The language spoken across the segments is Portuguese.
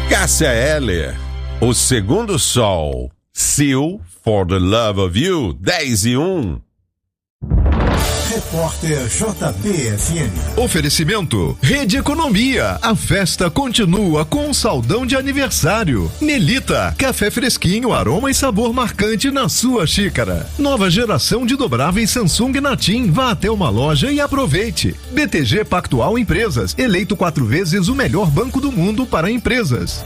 Cássia Eller, O Segundo Sol, Seal, For the Love of You, 10:01. Repórter JBFM. Oferecimento Rede Economia. A festa continua com um saldão de aniversário. Melita, café fresquinho, aroma e sabor marcante na sua xícara. Nova geração de dobráveis Samsung Natim. Vá até uma loja e aproveite. BTG Pactual Empresas, eleito 4 vezes o melhor banco do mundo para empresas.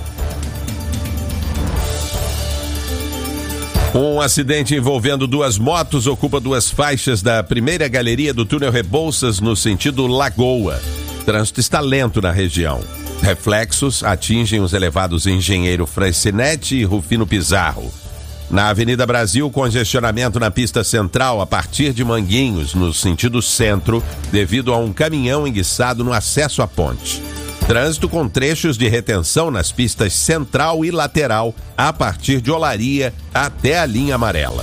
Um acidente envolvendo 2 motos ocupa 2 faixas da primeira galeria do túnel Rebouças no sentido Lagoa. O trânsito está lento na região. Reflexos atingem os elevados Engenheiro Francinete e Rufino Pizarro. Na Avenida Brasil, congestionamento na pista central a partir de Manguinhos, no sentido centro, devido a um caminhão enguiçado no acesso à ponte. Trânsito com trechos de retenção nas pistas central e lateral, a partir de Olaria até a linha amarela.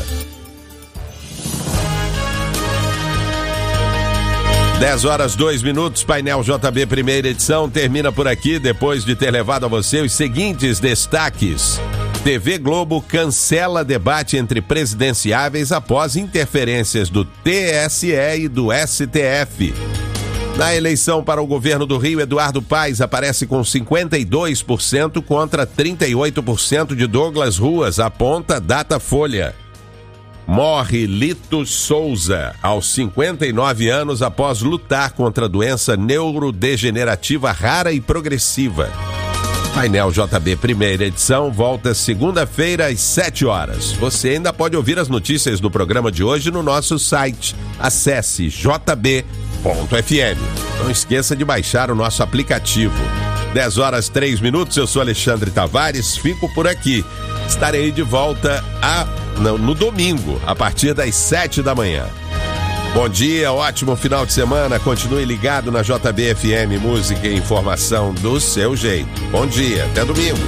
10h02, painel JB primeira edição termina por aqui, depois de ter levado a você os seguintes destaques. TV Globo cancela debate entre presidenciáveis após interferências do TSE e do STF. Na eleição para o governo do Rio, Eduardo Paes aparece com 52% contra 38% de Douglas Ruas, aponta Datafolha. Morre Lito Souza, aos 59 anos, após lutar contra a doença neurodegenerativa rara e progressiva. Painel JB primeira edição volta segunda-feira às 7h. Você ainda pode ouvir as notícias do programa de hoje no nosso site. Acesse jb.fm. Não esqueça de baixar o nosso aplicativo. 10h03, eu sou Alexandre Tavares, fico por aqui. Estarei de volta no domingo, a partir das 7h. Bom dia, ótimo final de semana, continue ligado na JBFM, música e informação do seu jeito. Bom dia, até domingo.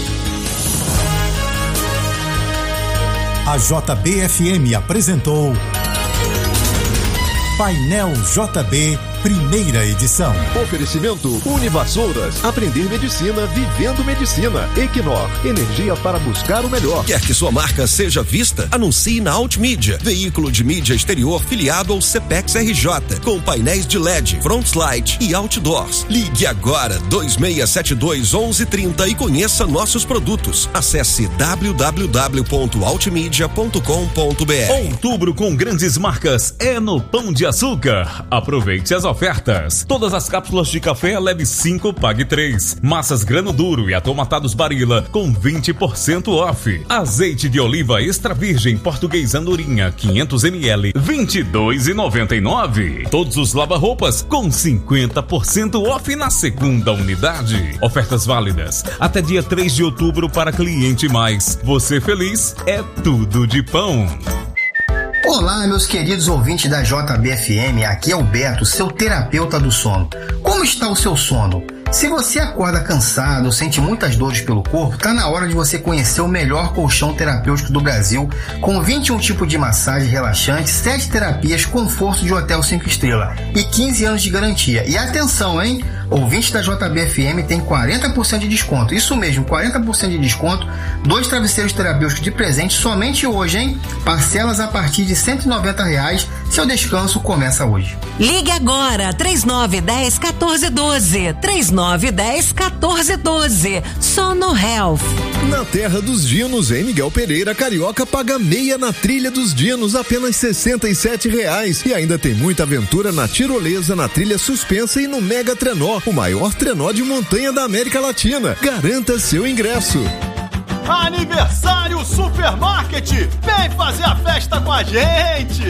A JBFM apresentou Painel JB, primeira edição. Oferecimento Univassouras. Aprender medicina, vivendo medicina. Equinor, energia para buscar o melhor. Quer que sua marca seja vista? Anuncie na Altmídia. Veículo de mídia exterior filiado ao Cepex RJ. Com painéis de LED, frontlight e outdoors. Ligue agora 2672-1130 e conheça nossos produtos. Acesse www.altmedia.com.br. Outubro com grandes marcas é no Pão de Açúcar. Aproveite as ofertas. Todas as cápsulas de café leve 5, pague 3. Massas grano duro e atomatados Barilla com 20% off. Azeite de oliva extra virgem português Andorinha 500 ml 22,99. Todos os lava-roupas com 50% off na segunda unidade. Ofertas válidas até dia 3 de outubro para cliente mais. Você feliz é tudo de pão. Olá, meus queridos ouvintes da JBFM, aqui é o Beto, seu terapeuta do sono. Como está o seu sono? Se você acorda cansado ou sente muitas dores pelo corpo, está na hora de você conhecer o melhor colchão terapêutico do Brasil, com 21 tipos de massagem relaxante, 7 terapias, conforto de hotel 5 estrelas e 15 anos de garantia. E atenção, hein? Ouvinte da JBFM tem 40% de desconto. Isso mesmo, 40% de desconto. 2 travesseiros terapêuticos de presente somente hoje, hein? Parcelas a partir de R$190. Seu descanso começa hoje. Ligue agora, 3910-1412. 3910-1412. Sono Health. Na Terra dos Dinos, em Miguel Pereira, Carioca paga meia na Trilha dos Dinos, apenas R$67. E ainda tem muita aventura na tirolesa, na trilha suspensa e no Mega Trenó, o maior trenó de montanha da América Latina. Garanta seu ingresso. Aniversário Supermarket! Vem fazer a festa com a gente!